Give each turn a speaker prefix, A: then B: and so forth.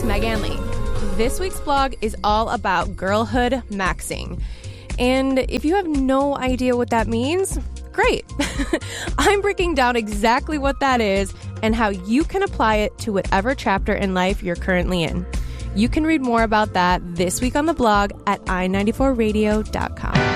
A: host, Meg Ann Lee. This week's blog is all about girlhood maxing. And if you have no idea what that means, great. I'm breaking down exactly what that is and how you can apply it to whatever chapter in life you're currently in. You can read more about that this week on the blog at i94radio.com.